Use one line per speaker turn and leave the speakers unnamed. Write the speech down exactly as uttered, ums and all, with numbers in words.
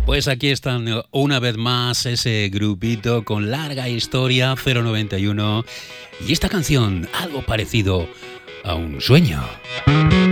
Pues aquí están una vez más ese grupito con larga historia, cero noventa y uno, y esta canción, algo parecido a un sueño.